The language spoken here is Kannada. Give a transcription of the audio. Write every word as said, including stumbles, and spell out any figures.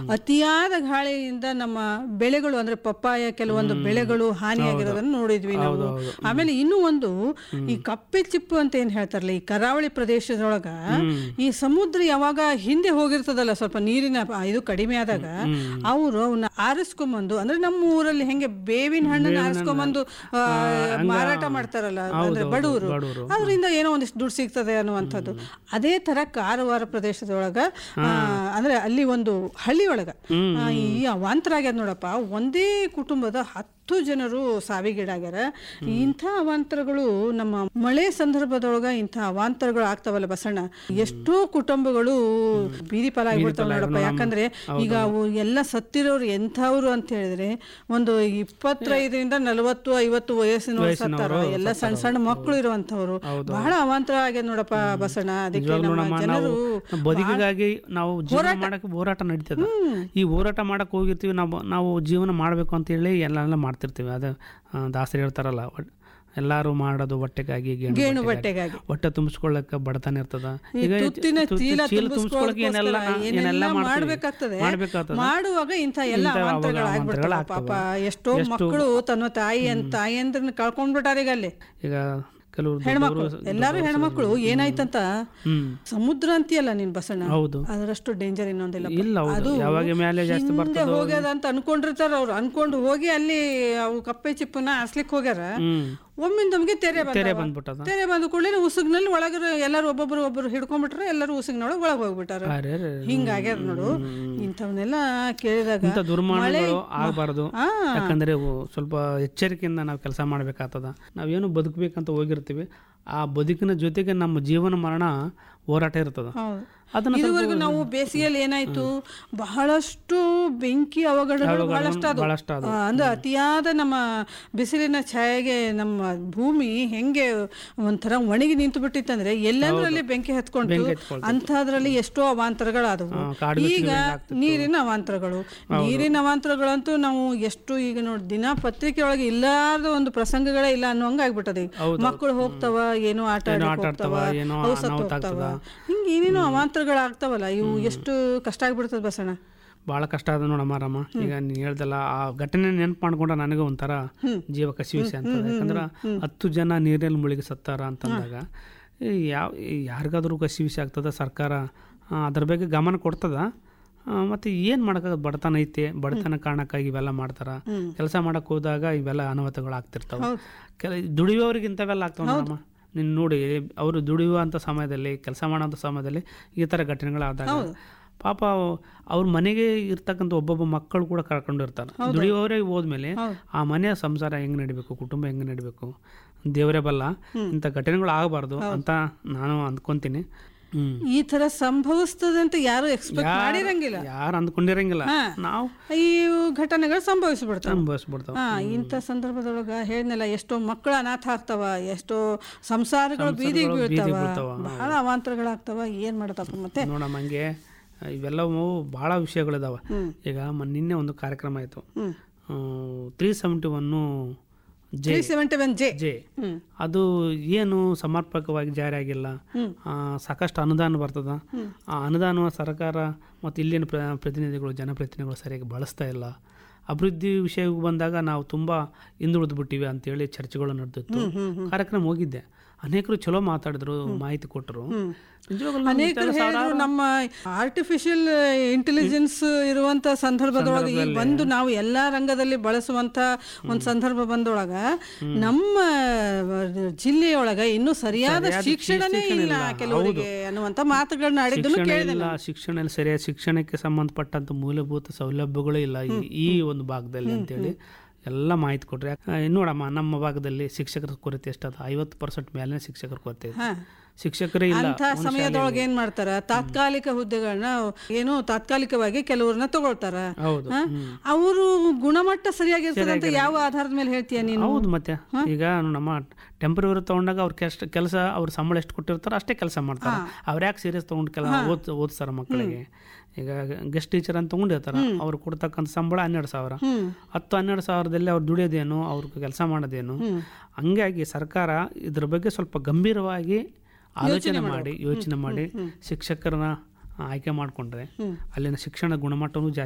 ಅತಿಯಾದ ಗಾಳಿಯಿಂದ ನಮ್ಮ ಬೆಳೆಗಳು ಅಂದ್ರೆ ಪಪ್ಪಾಯ ಕೆಲವೊಂದು ಬೆಳೆಗಳು ಹಾನಿಯಾಗಿರೋದನ್ನು ನೋಡಿದ್ವಿ ನಾವು. ಆಮೇಲೆ ಇನ್ನೂ ಒಂದು ಈ ಕಪ್ಪೆ ಚಿಪ್ಪು ಅಂತ ಏನ್ ಹೇಳ್ತಾರಲ್ಲ, ಈ ಕರಾವಳಿ ಪ್ರದೇಶದೊಳಗ ಈ ಸಮುದ್ರ ಯಾವಾಗ ಹಿಂದೆ ಹೋಗಿರ್ತದಲ್ಲ ಸ್ವಲ್ಪ ನೀರಿನ ಇದು ಕಡಿಮೆ ಆದಾಗ ಅವರು ಅವನ್ನ ಆರಿಸ್ಕೊಂಬಂದು, ಅಂದ್ರೆ ನಮ್ಮ ಊರಲ್ಲಿ ಹೆಂಗೆ ಬೇವಿನ ಹಣ್ಣನ್ನ ಆರಿಸ್ಕೊಂಬಂದು ಮಾರಾಟ ಮಾಡ್ತಾರಲ್ಲ ಅಂದ್ರೆ ಬಡವರು, ಅದರಿಂದ ಏನೋ ಒಂದಿಷ್ಟು ದುಡ್ಡು ಸಿಗ್ತದೆ ಅನ್ನುವಂಥದ್ದು. ಅದೇ ತರ ಕಾರವಾರ ಪ್ರದೇಶದೊಳಗ ಅಂದ್ರೆ ಅಲ್ಲಿ ಒಂದು ಹಳ್ಳಿ ಒಳಗ ಈ ಅವಾಂತರ ಆಗ್ಯದ ನೋಡಪ್ಪ. ಒಂದೇ ಕುಟುಂಬದ ಹತ್ತು ಜನರು ಸಾವಿಗೀಡಾಗ್ಯಾರ. ಇಂಥ ಅವಾಂತರಗಳು ನಮ್ಮ ಮಳೆ ಸಂದರ್ಭದೊಳಗ ಇಂಥ ಅವಾಂತರಗಳು ಆಗ್ತಾವಲ್ಲ ಬಸಣ್ಣ, ಎಷ್ಟೋ ಕುಟುಂಬಗಳು ಬೀದಿ ಪಾಲಾಗ್ಬಿಡ್ತಾವ ನೋಡಪ್ಪ. ಯಾಕಂದ್ರೆ ಈಗ ಅವು ಎಲ್ಲ ಸತ್ತಿರೋರು ಎಂಥವ್ರು ಅಂತ ಹೇಳಿದ್ರೆ ಒಂದು ಇಪ್ಪತ್ತೈದರಿಂದ ನಲವತ್ತು ಐವತ್ತು ವಯಸ್ಸಿನ ಸತ್ತಾರ, ಎಲ್ಲ ಸಣ್ಣ ಸಣ್ಣ ಮಕ್ಕಳು ಇರುವಂತವ್ರು. ಬಹಳ ಅವಾಂತರ ಆಗ್ಯದ ನೋಡಪ್ಪ ಬಸಣ್ಣ. ಅದಕ್ಕೆ ನಮ್ಮ ಜನರು ಬದುಕಿಗಾಗಿ ನಾವು ಜೀವನ ಮಾಡಕ್ಕೆ ಹೋರಾಟ ನಡೀತದ. ಈ ಹೋರಾಟ ಮಾಡಕ್ ಹೋಗಿರ್ತೀವಿ ನಾವು ನಾವು ಜೀವನ ಮಾಡ್ಬೇಕು ಅಂತ ಹೇಳಿ ಎಲ್ಲ ಮಾಡ್ತಿರ್ತೀವಿ. ಅದು ದಾಸರಿ ಹೇಳ್ತಾರಲ್ಲ, ಎಲ್ಲಾರು ಮಾಡೋದು ಹೊಟ್ಟೆಗಾಗಿ, ಗೇಣು ಬಟ್ಟೆಗಾಗಿ, ಹೊಟ್ಟೆ ತುಂಬಿಸ್ಕೊಳ್ಳಕ್ಕೆ ಬಡತನ ಇರ್ತದ. ಈಗ ಚೀಲ ತುಂಬಿಸ್ಕೊಳ್ಳಕ್ಕೆ ಏನೆಲ್ಲ ಮಾಡ್ಬೇಕಾಗ್ತದೆ. ಮಾಡುವಾಗ ಇಂಥ ಎಲ್ಲ ಅವಾಂತರಗಳು ಆಗ್ಬಿಡ್ತಾವ ಪಾಪ. ಎಷ್ಟೋ ಮಕ್ಕಳು ತನ್ನ ತಾಯಿ ಅಂತ ತಾಯಿ ಅಂದ್ರೆ ಕಳ್ಕೊಂಡ್ಬಿಟ್ಟಾರ. ಈಗ ಅಲ್ಲಿ ಈಗ ಹೆಣ್ಮಕ್ಳು ಎಲ್ಲಾರು ಹೆಣ್ಮಕ್ಳು ಏನಾಯ್ತಂತ ಸಮುದ್ರ ಅಂತೀಯಲ್ಲ ನೀನ್ ಬಸಣ್ಣ, ಅದರಷ್ಟು ಡೇಂಜರ್ ಇನ್ನೊಂದಿಲ್ಲ. ಅದು ಹಿಂದೆ ಹೋಗ್ಯದ ಅಂತ ಅನ್ಕೊಂಡಿರ್ತಾರ ಅವ್ರು. ಅನ್ಕೊಂಡು ಹೋಗಿ ಅಲ್ಲಿ ಅವು ಕಪ್ಪೆ ಚಿಪ್ಪನ್ನ ಹಸ್ಲಿಕ್ ಹೋಗ್ಯಾರ. ಒಮ್ಮಿಂದ ನಮ್ಗೆ ತೆರೆ ಬಂದ್ಬಿಟ್ಟದ. ತೆರೆ ಬಂದ ಕೂಡಲೇ ಉಸುಗ್ನಲ್ಲಿ ಒಳಗರ ಎಲ್ಲಾರು ಒಬ್ಬೊಬ್ರು ಒಬ್ಬರು ಹಿಡ್ಕೊಂಡ್ಬಿಟ್ರೆ ಎಲ್ಲರೂ ಉಸುಗ್ನೊಳಗೆ ಒಳಗೆ ಹೋಗ್ಬಿಟ್ಟಾರ. ಹಿಂಗಾಗ್ಯಾರ ನೋಡು. ಇಂಥವನ್ನೆಲ್ಲ ಕೇಳಿದಾಗ ದುರ್ಮರಣಗಳು ಆಗಬಾರ್ದು. ಯಾಕಂದ್ರೆ ಸ್ವಲ್ಪ ಎಚ್ಚರಿಕೆಯಿಂದ ನಾವು ಕೆಲಸ ಮಾಡ್ಬೇಕಾಗ್ತದ. ನಾವೇನು ಬದುಕಬೇಕಂತ ಹೋಗಿರ್ತೀವಿ, ಆ ಬದುಕಿನ ಜೊತೆಗೆ ನಮ್ಮ ಜೀವನ ಮರಣ ಹೋರಾಟ ಇರ್ತದ. ಇದುವರೆಗೂ ನಾವು ಬೇಸಿಗೆಯಲ್ಲಿ ಏನಾಯ್ತು, ಬಹಳಷ್ಟು ಬೆಂಕಿ ಅವಘಡಗಳು ಬಹಳಷ್ಟು ಅದು. ಅಂದ್ರೆ ಅತಿಯಾದ ನಮ್ಮ ಬಿಸಿಲಿನ ಛಾಯೆಗೆ ನಮ್ಮ ಭೂಮಿ ಹೆಂಗೆ ಒಂಥರ ಒಣಗಿ ನಿಂತು ಬಿಟ್ಟಿತ್ತಂದ್ರೆ ಎಲ್ಲೆಲ್ಲರಲ್ಲಿ ಬೆಂಕಿ ಹತ್ಕೊಂಡು ಅಂಥದ್ರಲ್ಲಿ ಎಷ್ಟೋ ಅವಾಂತರಗಳಾದವು. ಈಗ ನೀರಿನ ಅವಾಂತರಗಳು ನೀರಿನ ಅವಾಂತರಗಳಂತೂ ನಾವು ಎಷ್ಟು ಈಗ ನೋಡಿ ದಿನ ಪತ್ರಿಕೆ ಒಳಗೆ ಇಲ್ಲಾದ ಒಂದು ಪ್ರಸಂಗಗಳೇ ಇಲ್ಲ ಅನ್ನೋಂಗ ಆಗ್ಬಿಟ್ಟದೆ. ಮಕ್ಕಳು ಹೋಗ್ತಾವ, ಏನೋ ಆಟ ಆಡ್ತಾವ, ಔಷಧ ಹೋಗ್ತಾವ, ಹಿಂಗೆ ಏನೇನೋ ಅವಾಂತರಗಳಾಗ್ತಾವಲ್ಲ. ಇವು ಎಷ್ಟು ಕಷ್ಟ ಆಗ್ಬಿಡ್ತದ ಬಸಣ್ಣ. ಭಾಳ ಕಷ್ಟ ಅದ ನೋಡಮ್ಮ ರಾಮ. ಈಗ ನೀನು ಹೇಳ್ದಲ್ಲ, ಆ ಘಟನೆ ನೆನಪು ಮಾಡ್ಕೊಂಡ್ರೆ ನನಗೆ ಒಂಥರ ಜೀವ ಕಸಿವಿಸಿ ಅಂತ. ಯಾಕಂದ್ರೆ ಹತ್ತು ಜನ ನೀರಲ್ಲಿ ಮುಳುಗಿ ಸತ್ತಾರ ಅಂತಂದಾಗ ಯಾವ ಯಾರಿಗಾದ್ರೂ ಕಸಿವಿಸಿ ಆಗ್ತದ. ಸರ್ಕಾರ ಅದ್ರ ಬಗ್ಗೆ ಗಮನ ಕೊಡ್ತದ. ಮತ್ತು ಏನು ಮಾಡೋಕ್ಕಾಗ, ಬಡತನ ಐತೆ, ಬಡತನ ಕಾರಣಕ್ಕಾಗಿ ಇವೆಲ್ಲ ಮಾಡ್ತಾರ. ಕೆಲಸ ಮಾಡಕ್ಕೆ ಹೋದಾಗ ಇವೆಲ್ಲ ಅನಾಹುತಗಳು ಆಗ್ತಿರ್ತಾವೆ. ಕೆಲ ದುಡಿಯೋರಿಗೆ ಇಂಥವೆಲ್ಲ ಆಗ್ತಾವ ನೋಡಮ್ಮ. ನೀನು ನೋಡಿ, ಅವರು ದುಡಿಯುವಂಥ ಸಮಯದಲ್ಲಿ, ಕೆಲಸ ಮಾಡೋಂಥ ಸಮಯದಲ್ಲಿ ಈ ಥರ ಘಟನೆಗಳಾದಾಗ ಪಾಪ ಅವ್ರ ಮನೆಗೆ ಇರ್ತಕ್ಕಂಥ ಒಬ್ಬೊಬ್ಬ ಮಕ್ಕಳು ಕೂಡ ಕರ್ಕೊಂಡಿರ್ತಾರೆ. ದುಡಿಯೋರೇ ಹೋದ್ಮೇಲೆ ಆ ಮನೆಯ ಸಂಸಾರ ಹೆಂಗೆ ನಡಿಬೇಕು, ಕುಟುಂಬ ಹೆಂಗೆ ನಡಿಬೇಕು, ದೇವರೇ ಬಲ್ಲ. ಇಂಥ ಘಟನೆಗಳು ಆಗಬಾರ್ದು ಅಂತ ನಾನು ಅಂದ್ಕೊಂತೀನಿ. ಈ ತರ ಸಂಭವಿಸ್ತದೆ ಅಂತ ಯಾರು ಎಕ್ಸ್ಪೆಕ್ಟ್ ಮಾಡಿರಂಗಿಲ್ಲ, ಯಾರು ಅಂದ್ಕೊಂಡಿರಂಗಿಲ್ಲ. ನಾವು ಈ ಘಟನೆಗಳು ಸಂಭವಿಸ್ಬಿಡ್ತಾವ ಸಂಭವಿಸ್ಬಿಡ್ತಾವ ಇಂಥ ಸಂದರ್ಭದೊಳಗ ಹೇಳಿದ್ನಲ್ಲ, ಎಷ್ಟೋ ಮಕ್ಕಳು ಅನಾಥ ಆಗ್ತಾವ, ಎಷ್ಟೋ ಸಂಸಾರಗಳು ಬೀದಿಗೆ ಬೀಳ್ತಾವ, ಬಹಳ ಅವಾಂತರಗಳಾಗ್ತಾವ. ಏನ್ ಮಾಡತ್ತಪ್ಪ ಮತ್ತೆ ನೋಡಮ್ಮ. ಹಂಗೆ ಇವೆಲ್ಲವೂ ಬಹಳ ವಿಷಯಗಳಿದಾವ. ಈಗ ನಿನ್ನೆ ಒಂದು ಕಾರ್ಯಕ್ರಮ ಆಯ್ತು, three seventy one J J ಅದು ಏನು ಸಮರ್ಪಕವಾಗಿ ಜಾರಿ ಆಗಿಲ್ಲ. ಸಾಕಷ್ಟು ಅನುದಾನ ಬರ್ತದ. ಆ ಅನುದಾನ ಸರ್ಕಾರ ಮತ್ತು ಇಲ್ಲಿನ ಪ್ರತಿನಿಧಿಗಳು, ಜನಪ್ರತಿನಿಧಿಗಳು ಸರಿಯಾಗಿ ಬಳಸ್ತಾ ಇಲ್ಲ. ಅಭಿವೃದ್ಧಿ ವಿಷಯಕ್ಕೆ ಬಂದಾಗ ನಾವು ತುಂಬ ಹಿಂದುಳಿದು ಬಿಟ್ಟಿವಿ ಅಂತೇಳಿ ಚರ್ಚೆಗಳು ನಡೆದಿತ್ತು. ಕಾರ್ಯಕ್ರಮ ಹೋಗಿದ್ದೆ, ಅನೇಕರು ಚಲೋ ಮಾತಾಡಿದ್ರು, ಮಾಹಿತಿ ಕೊಟ್ಟರು. ನಮ್ಮ ಆರ್ಟಿಫಿಷಿಯಲ್ ಇಂಟೆಲಿಜೆನ್ಸ್ ಇರುವಂತ ಸಂದರ್ಭದೊಳಗೆ ಈಗ ಬಂದು ನಾವು ಎಲ್ಲಾ ರಂಗದಲ್ಲಿ ಬಳಸುವಂತ ಒಂದು ಸಂದರ್ಭ ಬಂದೊಳಗ ನಮ್ಮ ಜಿಲ್ಲೆಯೊಳಗ ಇನ್ನೂ ಸರಿಯಾದ ಶಿಕ್ಷಣನೇ ಇಲ್ಲ ಕೆಲವರಿಗೆ ಅನ್ನುವಂತ ಮಾತುಗಳನ್ನ ಆಡಿದ್ದನ್ನು ಕೇಳಿಲ್ಲ. ಶಿಕ್ಷಣ ಸರಿಯಾದ ಶಿಕ್ಷಣಕ್ಕೆ ಸಂಬಂಧಪಟ್ಟಂತ ಮೂಲಭೂತ ಸೌಲಭ್ಯಗಳೇ ಇಲ್ಲ ಈ ಒಂದು ಭಾಗದಲ್ಲಿ ಅಂತೇಳಿ ಎಲ್ಲ ಮಾಹಿತಿ ಕೊಟ್ರೆ. ನೋಡಮ್ಮ, ನಮ್ಮ ಭಾಗದಲ್ಲಿ ಶಿಕ್ಷಕರ ಕೊರತೆ ಎಷ್ಟದ, ಐವತ್ತು ಪರ್ಸೆಂಟ್ ಮೇಲೆ ಶಿಕ್ಷಕರ ಕೊರತೆ ಇದೆ. ಶಿಕ್ಷಕರೇ ಇಲ್ಲ. ಅಂತ ಸಮಯದೊಳಗೆ ಏನ್ ಮಾಡ್ತಾರ, ತಾತ್ಕಾಲಿಕ ಹುದ್ದೆಗಳನ್ನ ಏನು ತಾತ್ಕಾಲಿಕವಾಗಿ ಕೆಲವ್ರನ್ನ ತಗೊಳ್ತಾರ. ಅವರು ಗುಣಮಟ್ಟ ಸರಿಯಾಗಿರ್ತದೆ ಅಂತ ಯಾವ ಆಧಾರದ ಮೇಲೆ ಹೇಳ್ತೀಯ ನೀನು? ಹೌದು, ಮತ್ತೆ ಈಗ ನಮ್ಮ ಟೆಂಪರರಿ ತಗೊಂಡಾಗ ಅವ್ರ ಕೆಲಸ ಅವ್ರ ಸಂಬಳ ಎಷ್ಟು ಕೊಟ್ಟಿರ್ತಾರ ಅಷ್ಟೇ ಕೆಲಸ ಮಾಡ್ತಾರೆ. ಅವ್ರ ಯಾಕೆ ಸೀರಿಯಸ್ ತಗೊಂಡು ಕೆಲ ಓದ್ ಓದ್ತಾರ ಮಕ್ಕಳಿಗೆ. ಈಗ ಗೆಸ್ಟ್ ಟೀಚರ್ ಅಂತ ತಗೊಂಡಿರ್ತಾರ, ಅವ್ರು ಕೊಡ್ತಕ್ಕಂಥ ಸಂಬಳ ಹನ್ನೆರಡು ಸಾವಿರ ಹತ್ತು ಹನ್ನೆರಡು ಸಾವಿರದಲ್ಲಿ ಅವ್ರು ದುಡಿಯೋದೇನು, ಅವ್ರಿಗೆ ಕೆಲಸ ಮಾಡೋದೇನು. ಹಂಗಾಗಿ ಸರ್ಕಾರ ಇದ್ರ ಬಗ್ಗೆ ಸ್ವಲ್ಪ ಗಂಭೀರವಾಗಿ ಆಲೋಚನೆ ಮಾಡಿ ಯೋಚನೆ ಮಾಡಿ ಶಿಕ್ಷಕರನ್ನ ಆಯ್ಕೆ ಮಾಡಿಕೊಂಡ್ರೆ ಅಲ್ಲಿನ ಶಿಕ್ಷಣ ಗುಣಮಟ್ಟನೂ ಜಾಸ್ತಿ